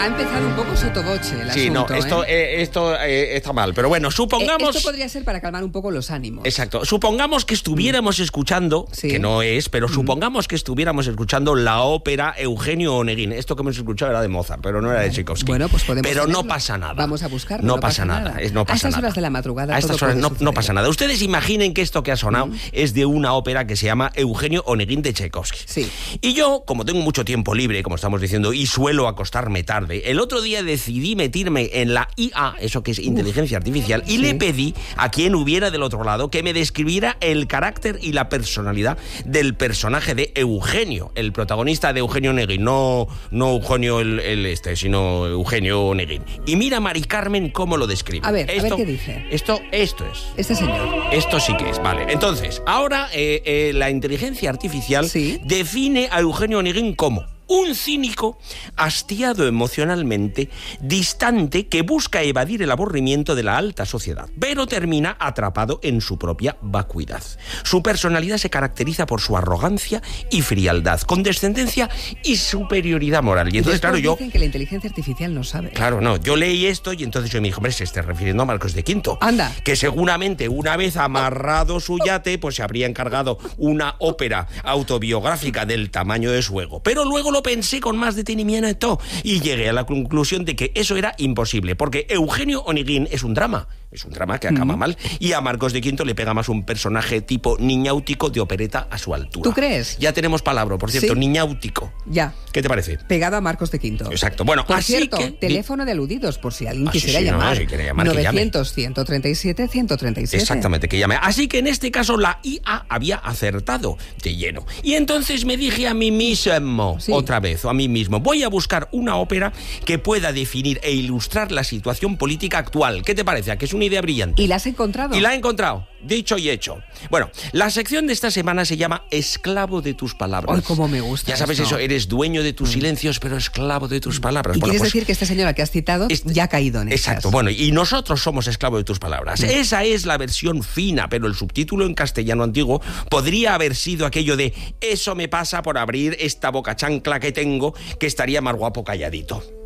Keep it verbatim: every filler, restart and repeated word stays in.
Ha empezado un poco sotoboche el Sí, asunto, no, esto, ¿eh? eh, esto eh, está mal. Pero bueno, supongamos... Eh, esto podría ser para calmar un poco los ánimos. Exacto. Supongamos que estuviéramos mm. escuchando, sí. que no es, pero mm. supongamos que estuviéramos escuchando la ópera Eugenio Oneguin. Esto que hemos escuchado era de Mozart, pero no era de Tchaikovsky. Bueno, pues podemos Pero tenerlo. No pasa nada. Vamos a buscarlo. No, no pasa, pasa nada. nada. Es, no pasa a estas nada. horas de la madrugada a estas todo horas no, no pasa nada. Ustedes imaginen que esto que ha sonado mm. es de una ópera que se llama Eugenio Oneguin de Tchaikovsky. Sí. Y yo, como tengo mucho tiempo libre, como estamos diciendo, y suelo acostarme tarde, el otro día decidí meterme en la I A, eso que es inteligencia Uf. artificial, y sí. le pedí a quien hubiera del otro lado que me describiera el carácter y la personalidad del personaje de Eugenio, el protagonista de Eugenio Oneguin, no, no Eugenio el, el este, sino Eugenio Oneguin. Y mira, Mari Carmen, cómo lo describe. A ver, esto, a ver qué dice. Esto, esto es. Este señor. Esto sí que es, vale. Entonces, ahora eh, eh, la inteligencia artificial ¿Sí? define a Eugenio Oneguin como un cínico, hastiado emocionalmente, distante, que busca evadir el aburrimiento de la alta sociedad, pero termina atrapado en su propia vacuidad. Su personalidad se caracteriza por su arrogancia y frialdad, condescendencia y superioridad moral. Y entonces, claro, yo... dicen que la inteligencia artificial no sabe. Claro, no. Yo leí esto y entonces yo me dije, hombre, se está refiriendo a Marcos de Quinto. Anda. Que seguramente una vez amarrado su yate, pues se habría encargado una ópera autobiográfica del tamaño de su ego. Pero luego lo pensé con más detenimiento y llegué a la conclusión de que eso era imposible, porque Eugenio Oneguin es un drama, es un drama que acaba mm. mal, y a Marcos de Quinto le pega más un personaje tipo niñáutico de opereta a su altura. ¿Tú crees? Ya tenemos palabra, por cierto, ¿Sí? niñáutico. Ya. ¿Qué te parece? Pegado a Marcos de Quinto. Exacto. Bueno, por así cierto, que... teléfono de aludidos, por si alguien ah, quisiera sí, sí, llamar. No, si quiere llamar novecientos, ciento treinta y siete, ciento treinta y siete. Exactamente, que llame. Así que en este caso la I A había acertado de lleno. Y entonces me dije a mí mismo, sí. otra vez, o a mí mismo, voy a buscar una ópera que pueda definir e ilustrar la situación política actual. ¿Qué te parece? ¿A que es una idea brillante? ¿Y la has encontrado? Y la he encontrado. Dicho y hecho. Bueno, la sección de esta semana se llama Esclavo de tus palabras. ¡Ay, cómo me gusta! Ya sabes esto. eso, eres dueño de tus silencios, pero esclavo de tus palabras. ¿Y bueno, quieres pues, decir que esta señora que has citado es, ya ha caído en Exacto, estas? bueno, y nosotros somos esclavos de tus palabras. Mm. Esa es la versión fina, pero el subtítulo en castellano antiguo podría haber sido aquello de eso me pasa por abrir esta boca chancla que tengo, que estaría más guapo calladito.